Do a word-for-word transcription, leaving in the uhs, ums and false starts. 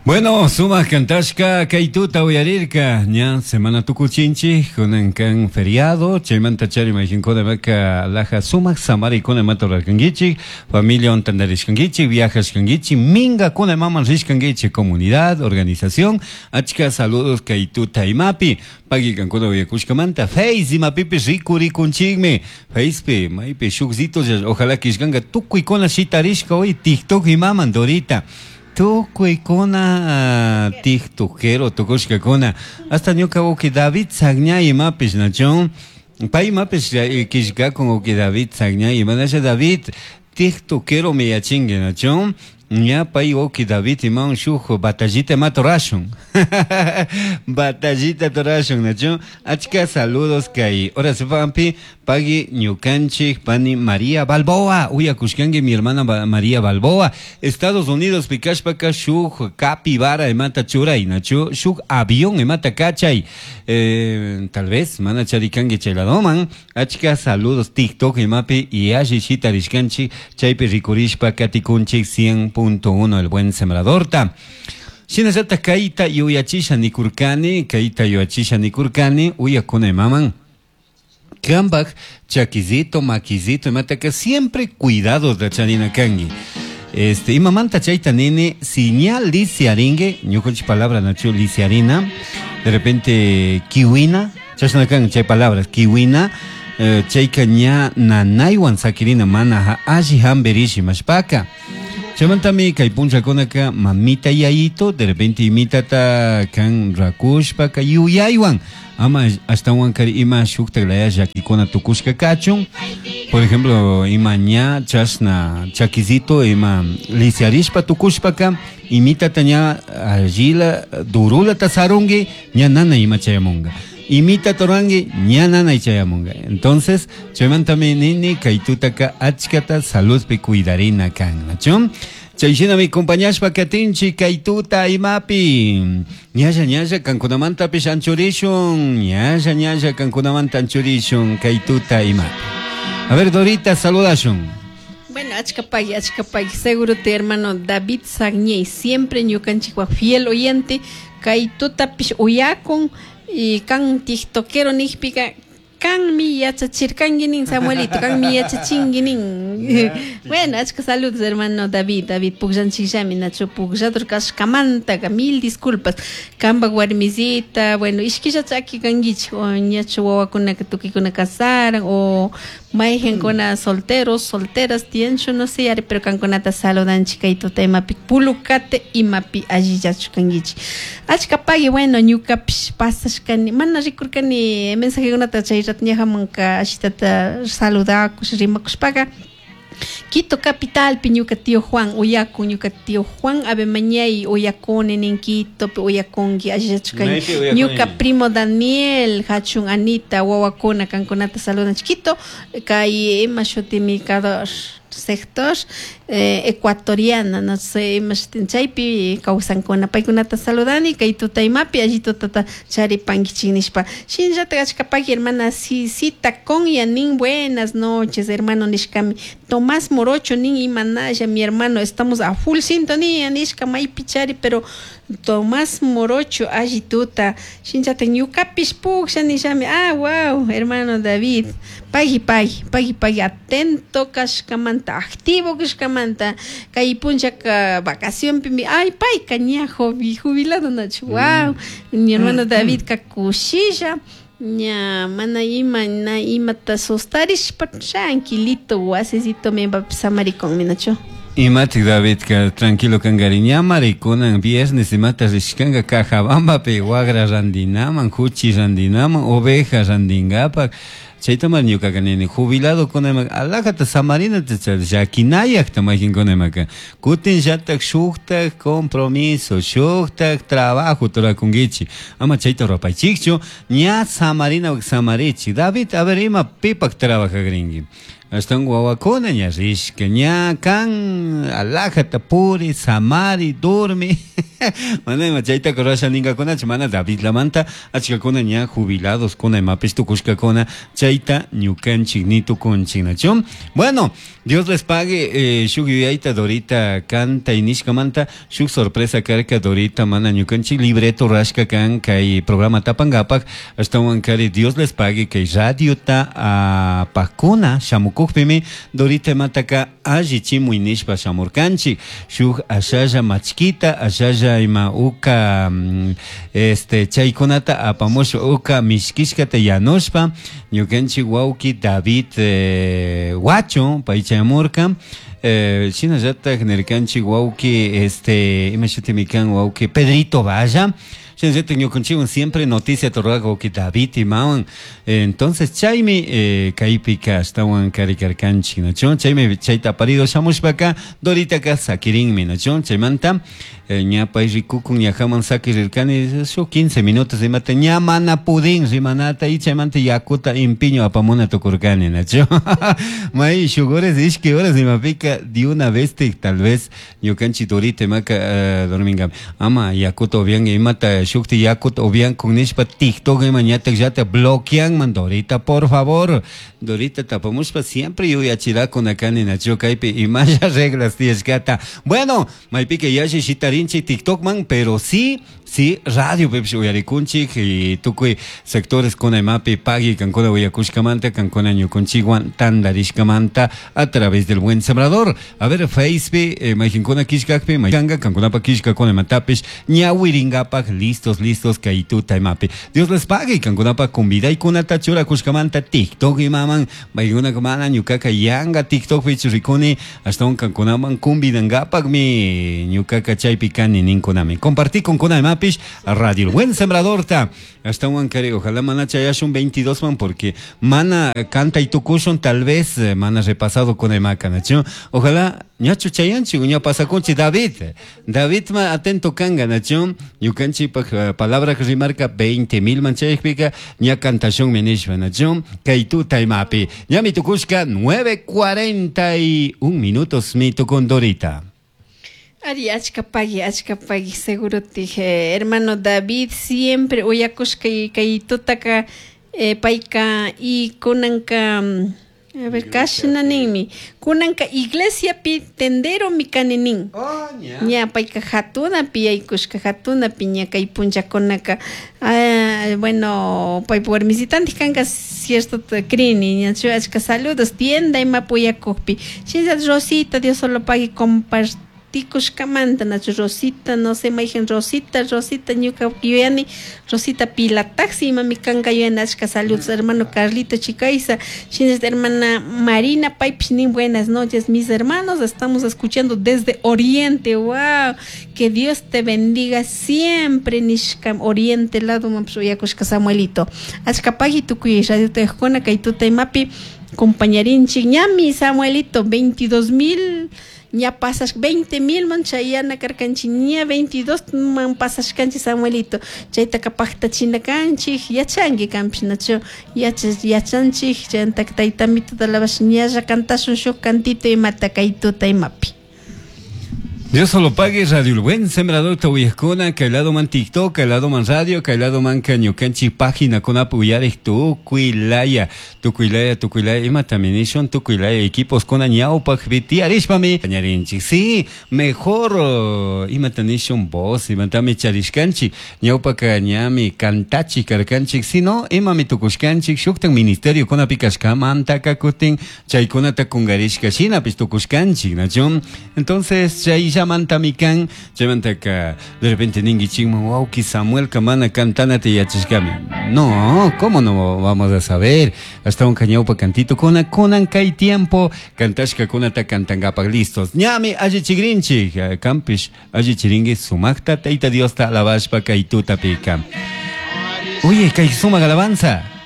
Bueno, suma cantashka kaituta uyarirka ña semana tukuchinchi kunan kan feriado chaymanta chari majinkuna maka laja sumak samari kuna matorarkangichi familia ontandarishkangichi viajashkangichi minga kuna maman rishkangichi comunidad organización achka saludos kaituta imapi pagi kankuna uyakushkamanta face imapipi rikuri kunchigme facepe maipe shukzitos ojalá kishkanga tukuykuna shitarishka hoy TikTok imaman dorita Tukuykuna uh, tiktokero tukushkakuna hasta ñuka uki David Sagña imapish nachon pay imapish kishkakun uki David Sagña imanasha David tiktokero meyachingue nachon ña pay uki David iman shuk batallita matorashun batallita torashun nachon achka saludos kay ora se pampi pagi ñukanchik pani María Balboa uyakushkangi mi hermana María Balboa Estados Unidos pikashpaka shuk capibara emata churay nacho shuk avión emata kachay eh, tal vez mana charikangi chayladoman achka saludos TikTok emapi y ashi shitarishkanchi chaypi rikurishpa katikunchik cien punto uno el buen sembradorta shinasata kaita yuyachisha nikurkani kaita yuyachisha nikurkani uyakuna maman Kambak, chaquizito, maquizito, mataca, siempre cuidados de Charina Kangi. Este, y mamanta chaita nene, señal lisiaringue, yo con palabra nacho lisiarina, de repente kiwina, chachana kan chay palabras, kiwina, eh, chaika ña nanaiwan sakirina mana ha aji hamberishi mashpaka. Chamantami kaipuncha konaka mamita yayito, de repente imitata kan rakushpaka yuyaywan. Ama hasta wankari ima shukta glaya yakikona tukushka kachun. Por ejemplo, ima ña chasna chakizito ima lisiarishpa tukushpaka imita taña ajila durula tasarungi ña nana ima chayamunga. Imita torangi ña nana ichayamunga. Entonces, chemantame nini kaitutaka achkata saludpe cuidarina kan, ¿nachon? Chayshina mi compañashpa katinchi kaituta imapi ñalla ñalla kankunamanta pish anchurishun ñalla ñalla kankunamanta anchurishun kaituta imapi. A ver Dorita, saludashun. Bueno, achkapagi, achkapagi, seguro te hermano David Sagñey, siempre ñukanchikwa fiel oyente, kaituta pish uyakun y kan tiktokero nijpika kan mi yachachirkanginin Samuelito, kan mi yachachinginin. Bueno, achka saludos hermano David, David Pugjanchishami, Nacho Pugjadur Kashkamanta, mil disculpas. Kamba guarmizita, bueno, ishkishachaki kangich, o ñacho wawakuna tukikuna casaran, o maigen kona solteros, solteras, tiencho, no sé, pero kankonata saludan chikaito tema pulukate y mapi ajiyachu kangich. Achka pagi, bueno, ñuka pasashkani, mana rikurkani mensaje kunata chayrat ñajamanka ashitata saludakush rimakushpaga. Quito capital piñuka tío Juan uyaku ñuka tío Juan ave mañay uyakone en Quito uyakongi ajachukan ñuka primo Daniel hachun Anita wawakona kankonata saludan chiquito kay ema shotimicador sector eh, ecuatoriana no sé más chaypi causan con paikunata saludani kaituta imapi allito tata chari panguichinishpa shinjata gachkapagi hermana si cita con yanin buenas noches hermano nishkami Tomás Morocho nin imanaya mi hermano estamos a full sintonía nishkamay pichari pero Tomás Morocho allituta shinjata ñukapish puksha nishami ah wow hermano David pagi pagi pagi pagi atento kashkamanta activo kashkamanta kay punchaka vacación pimi ay pay caña jubilado nacho wow mi hermano David kakushilla ña mana ima na imata sostarish tranquilito wasecito me va samaricón mi nacho Y mati David que tranquilo kangariña maricona viernes y mata rishkanga cajabamba pe wagra randinaman huchi randinaman oveja randingapa chaytamal ñuka kanini jubilado kunayman alajata samarina llakinayak tamajin kunaymaka kutin llatak shuktak compromiso shuktak trabajo turakungichi ama chayta rapaychikchu ña samarina samarichi David a ver ima pipak trabaja gringi hasta un wawakuna ña rishka ña kan alajata puri samari durmi Mana machaita corasha ninga kona chmana David Lamanta, achka kona ña jubilados kona mapis tukushka kona chaita ñukanchik nitu konchignación. Bueno, Dios les pague, eh, shuk yuyaita dorita canta y nishkamanta, shuk sorpresa karka dorita mana ñukanchik libreto rashka kan kai programa tapangapak, hasta wankari Dios les pague que radio ta a pakuna shamukukpimi dorita mataka ajichi muy nishpa shamurkanchik, shuk ashaya machkita, ashaya ima uka mm, este chaykunata apamush uka mishkishkata yanushpa ñukanchik wawki David eh, Huacho paychamurka eh, shinallata generkanchik wawki este imashutimikan wawki Pedrito Valla. Siempre noticia torrago que David y Mawan. Entonces, Chaime, eh, Kaipika, estaban caricarcanchi, ¿no? Chaime, Chaita parido, Shamushbaka, Dorita Casa, Kirin, ¿no? Chaimanta, ñapa y Rikukun, Yahaman Sakirkani, so quince minutos de mate, ñamana pudín, Rimanata y Chaimante Yakuta, Impiño, Apamona Tokurkani, ¿no? May, Shugores, Ishki, horas de Mapica, de una vez, tal vez, Yokanchi Dorita, Maca, Dormingam, Ama, Yakuta, bien, y mata. Shukti Yakut o bien con Nishpa TikTok y mañana ya te bloquean, man Dorita, por favor. Dorita tapamos para siempre yo ya chira con acá en Nacho Caipe y más reglas tienes gata. Bueno, Maipique ya se chitarinchi TikTok man, pero sí, sí, radio Pepsi Uyarikunchik y tuque sectores con Aimapi Pagi, Cancona Uyakushkamanta, Cancona Ñuconchiguan, Tandarishkamanta, a través del Buen Sembrador. A ver, Facebook, eh, Majincona Kishkakpe, Majanga, Canconapa Kishka con Matapish, Ñawiringapak, listos, listos, Kaitu Taimapi. Dios les pague, Canconapa con vida y con Atachura Kushkamanta, TikTok y maman, Bayuna Kamana, Ñukaka Yanga, TikTok, Pichuricone, hasta un Canconaman, Kumbidangapak, mi Ñukaka Chaipicani, Ninkonami. Compartí con Konaimapi. A Radio El Buen Sembrador ta hasta un cari, ojalá mana chayash un veintidós man porque mana canta y tucushon tal vez eh, mana repasado con el maca nacho ojalá ñacho chayanchi uña pasa conchi David David ma atento kanga nacho yukanchi pa palabra que remarca veinte mil man chaypica ña cantación menishva nacho kaitu taimapi ña mi tucushka nueve cuarenta y un minutos mi tucun Dorita. Ari, achka pagi, achka pagi, seguro dije, hermano David, siempre, oyakushka y kaitutaka, eh, paika, y kunanka, a ver, kashnanimi, kunanka iglesia pi tendero mi kanenin. Oh, yeah. Nya paika hatuna pi aykushka hatuna pi nya kay puncha konaka, ah, bueno, pai por visitantes kanga cierto crini, nya chu achka saludos, tienda y mapuyakupi. Shinza Rosita, Dios solo pague compartir. Ticos camanta nacho Rosita, no sé, maijen Rosita, Rosita, ñuka yuyani, Rosita pila taxi, mami kanga yuyani, achka saludos, hermano Carlito Chicaiza, chines de hermana Marina Paipshinin, buenas noches, mis hermanos, estamos escuchando desde Oriente, wow, que Dios te bendiga siempre, Nishkam, Oriente, lado, mamsuyakushka Samuelito, achka pagi tukuy, radio tejona, kaituta y mapi, compañerín chiñami, Samuelito, veintidós mil, ya pasas veinte mil man chayana carcanchiña veintidós man pasas canchi Samuelito chayta kapakta china canchi ya changi campinacho ya ya chanchi chanta taitamito de la basña ya cantas un show cantito y mata kaituta y mapi. Dios solo pague Radio El Buen Sembrador Tawiyakona, que al lado man TikTok, que al lado man radio, que al lado man cañocanchi página con apoyares tu cuilaya, tu cuilaya, tu cuilaya, y matamination, tu cuilaya, equipos con añao pa hviti arishpami, cañarinchi, sí, mejor, y matamination boss, y matami charishkanchi, ñao pa cañami, cantachi, carcanchi, si no, y mami tukushkanchi, shuktan ministerio con apicashkama, antakakutin, chaikonata kungarishka, shina pistukushkanchi, nachon, entonces, chay manta mikan, manta ka de repente ningi chingma, wow, que Samuel Kamana cantana te yachishkami. No, ¿cómo no vamos a saber? Hasta un cañao pa cantito con conan kai tiempo, cantashka con ata cantangapa listos. Ñami aji chigrinchi, campish aji chiringi sumakta taita Dios ta alabashpa kai tuta pica. Oye, kai suma alabanza.